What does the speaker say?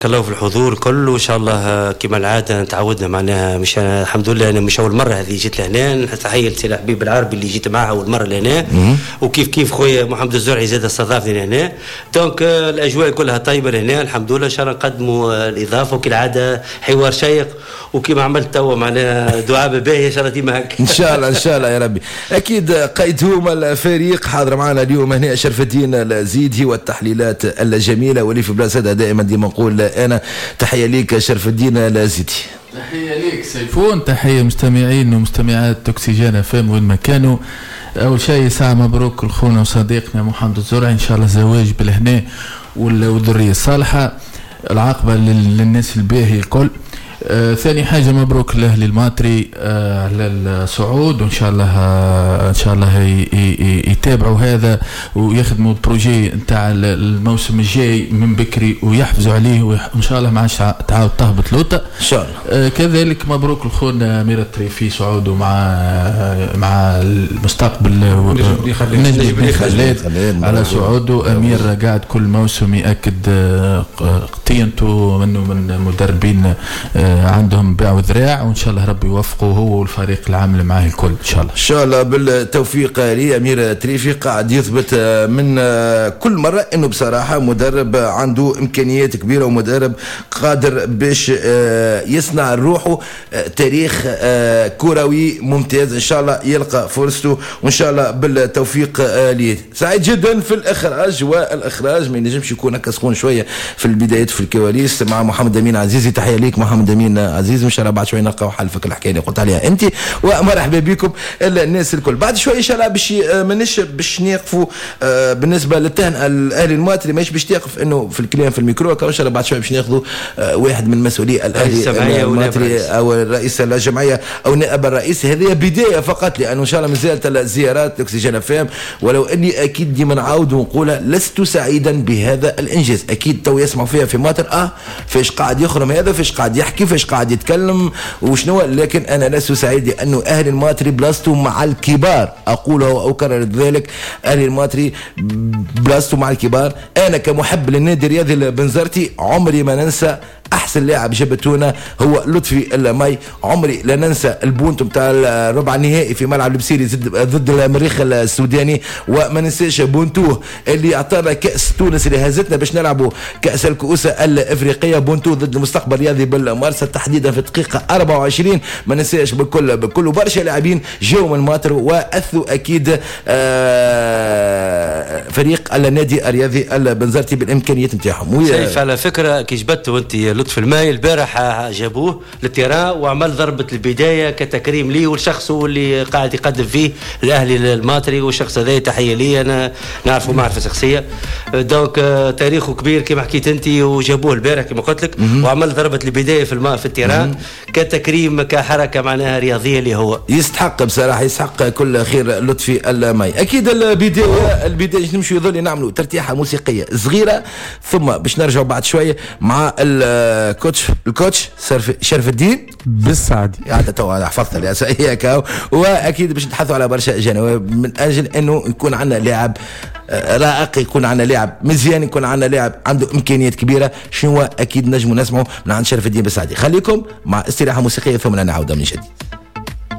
كله في الحضور كله ان شاء الله كما العاده تعودنا معناها مش الحمد لله انا مش اول مره هذه جيت لهنا. تحيه لسي حبيب العربي اللي جيت معها اول مره لهنا وكيف كيف خويا محمد الزرعي زاد استضافني لهنا. دونك الاجواء كلها طيبه لهنا الحمد لله. ان شاء الله نقدموا الاضافه وكالعاده حوار شيق وكما عملت توا معناها دعاء باهي ان شاء الله ديما هكا ان شاء الله ان شاء الله يا ربي. اكيد قيدهم الفريق حاضر معنا اليوم هنا شرف الدين الزيدي والتحليلات الجميله واللي في بلاصتها دائما ديما نقول انا تحيه ليك شرف الدين الزيدي. تحيه ليك سيفون. تحيه مستمعين ومستمعات اوكسجين FM وين ما كانوا. اول شيء ساعه مبروك لخونا وصديقنا محمد الزرعي ان شاء الله زواج بالهنا والذريه الصالحه العاقبه للناس الباهي الكل. ثاني حاجة مبروك لأهل الماتري للصعود وإن شاء الله يتابعوا هذا ويخدموا البروجي نتاع الموسم الجاي من بكري ويحفزوا عليه وإن شاء الله ما عادش تعاود تهبط لوطة إن شاء الله. كذلك مبروك لخونا أمير الطريفي صعوده مع المستقبل نجم بن خلاد على صعوده. أمير قاعد كل موسم يأكد قيمته من مدربين عندهم باع وذراع وان شاء الله ربي يوفقه هو والفريق العام اللي معاه الكل ان شاء الله. ان شاء الله بالتوفيق لامير تريفي. قاعد يثبت من كل مره انه بصراحه مدرب عنده امكانيات كبيره ومدرب قادر باش يصنع روحه تاريخ كروي ممتاز. ان شاء الله يلقى فرصته وان شاء الله بالتوفيق ليه. سعيد جدا في الاخراج والاخراج ما ينجمش يكون هكا سخون شويه في البدايات في الكواليس مع محمد امين عزيزي. تحيه ليك محمد امين عزيز. ان شاء الله بعد شوي نلقاو حل فك الحكايه اللي قلت عليها انت ومرحبا بكم الناس الكل. بعد شوي ان شاء الله باش نوقفوا بالنسبه للتهنئه الاهلي الماتري ماهيش باش توقف انه في الكلام في الميكرو. ان شاء الله بعد شوي باش ناخذوا واحد من مسؤولي الاهلي الماتري او رئيس الجمعيه او نائب الرئيس. هذه بدايه فقط لانه ان شاء الله مازالت الزيارات اوكسجين فام ولو اني اكيد ديما نعاود ونقولها لست سعيدا بهذا الانجاز. اكيد تو يسمعوا فيها في ماتر فايش قاعد يخرم هذا فايش قاعد يحكي فايش قاعد يتكلم وشنو. لكن انا لست سعيد لانه اهل الماتري بلاصتو مع الكبار. اقولها واكرر ذلك اهل الماتري بلاصتو مع الكبار. انا كمحب للنادي الرياضي البنزرتي عمري ما ننسى احسن لاعب جبتونا هو لطفي الماي. عمري لا ننسى البونت نتاع الربع النهائي في ملعب البسيري ضد المريخ السوداني وما ننساش بونتوه اللي اعطانا كاس تونس اللي هزتنا باش نلعبوا كاس الكؤوس الافريقيه. بونتوه ضد المستقبل الرياضي بالمارسا تحديدا في الدقيقه 24. ما ننساش بكل برشا لاعبين جاوا من ماتر واثوا اكيد فريق النادي الرياضي البنزرتي بالامكانيات نتاعهم. شايف على فكره كي جبته انت لطفي الماي البارح جابوه للتيران وعمل ضربه البدايه كتكريم ليه والشخص اللي قاعد يقدم فيه الاهلي الماتري. والشخص هذا تحيه لي انا نعرفه معرفه شخصيه. دونك تاريخه كبير كما حكيت انت وجابوه البارح كما قلت لك وعمل ضربه البدايه في التيران كتكريم كحركه معناها رياضيه اللي هو يستحق بصراحه يستحق كل خير لطفي الماي. اكيد البدايه نمشي يظل نعملوا ترتيحه موسيقيه صغيره ثم باش نرجعوا بعد شويه مع الكوتش شرف الدين بالسعدي. هذا تو حفظت الاساسيات واكيد باش نتحدثوا على برشا جوانب من اجل انه يكون عندنا لاعب رائق يكون عندنا لاعب مزيان يكون عندنا لاعب عنده امكانيات كبيره. شنو اكيد نجموا نسمعوا من عند شرف الدين بالسعدي. خليكم مع استراحه موسيقيه ثم نعود من جديد.